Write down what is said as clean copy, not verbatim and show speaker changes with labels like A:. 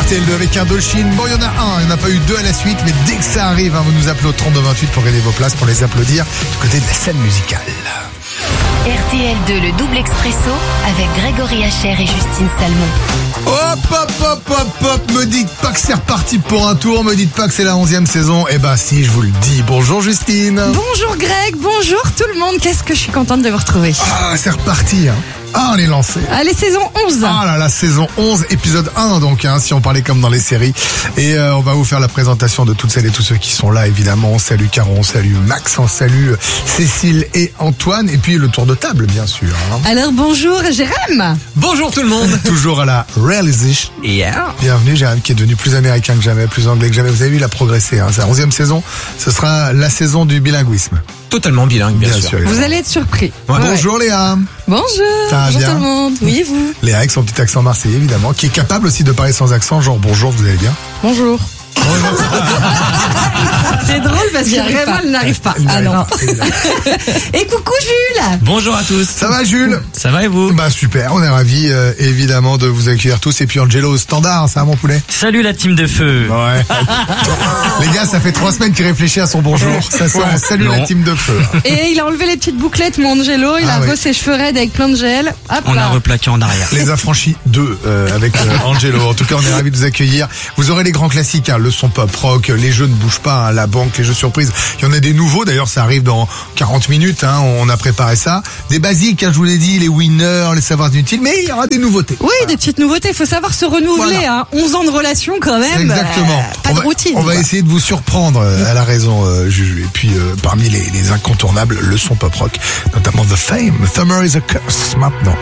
A: RTL2 avec Indochine. Bon, il y en a un, il n'y en a pas eu deux à la suite, mais dès que ça arrive, vous nous appelez au 3228 pour gagner vos places, pour les applaudir du côté de la scène musicale.
B: RTL2, le double expresso avec Grégory Hacher et Justine Salmon.
A: Hop, me dites pas que c'est reparti pour un tour, me dites pas que c'est la 11e saison. Eh ben si, je vous le dis. Bonjour Justine.
C: Bonjour Greg, bonjour tout le monde, qu'est-ce que je suis contente de vous retrouver.
A: Ah, c'est reparti, hein. Ah, on est lancé.
C: Allez, saison 11.
A: Ah là là, saison 11, épisode 1 donc, si on parlait comme dans les séries. Et on va vous faire la présentation de toutes celles et tous ceux qui sont là, évidemment. On salue Caron, on salue Max, on salue Cécile et Antoine. Et puis le tour de table, bien sûr.
C: Alors bonjour Jérém.
D: Bonjour tout le monde.
A: Toujours à la réalisation.
D: Yeah.
A: Bienvenue Jérém, qui est devenu plus américain que jamais, plus anglais que jamais. Vous avez vu, il a progressé. C'est la 11e saison. Ce sera la saison du bilinguisme.
D: Totalement bilingue, bien sûr.
C: Vous allez être surpris.
A: Ouais. Bonjour Léa.
C: Bonjour. Bonjour
A: bien
C: tout le monde. Oui, et vous?
A: Léa avec son petit accent marseillais, évidemment, qui est capable aussi de parler sans accent, genre bonjour, vous allez bien?
C: Bonjour. C'est drôle parce que vraiment elle n'arrive pas. Ah non. Et coucou Jules.
D: Bonjour à tous.
A: Ça va Jules?
D: Ça va et vous?
A: Bah super, on est ravis évidemment de vous accueillir tous. Et puis Angelo au standard, ça va mon poulet?
D: Salut la team de feu.
A: Ouais. Les gars, ça fait 3 semaines qu'il réfléchit à son bonjour. Ça sent, salut
D: Non.
A: la team de feu.
C: Et il a enlevé les petites bouclettes, mon Angelo. Il a
A: Ah ouais.
C: refaut ses cheveux raides avec plein de gel. Hop
D: On
C: là.
D: a replaqué en arrière.
A: Les affranchis 2 avec Angelo. En tout cas, on est ravis de vous accueillir. Vous aurez les grands classiques, le son pop rock, les jeux ne bougent pas, la banque, les jeux surprises. Il y en a des nouveaux, d'ailleurs ça arrive dans 40 minutes, on a préparé ça. Des basiques, je vous l'ai dit, les winners, les savoirs inutiles, mais il y aura des nouveautés.
C: Oui, des petites nouveautés. Il faut savoir se renouveler.
A: Voilà.
C: 11 ans de relation quand même.
A: Exactement.
C: Pas de routine.
A: On va
C: quoi.
A: essayer de vous surprendre à la raison, Juju. Et puis parmi les incontournables, le son pop rock, notamment The Fame, Summer is a Curse maintenant.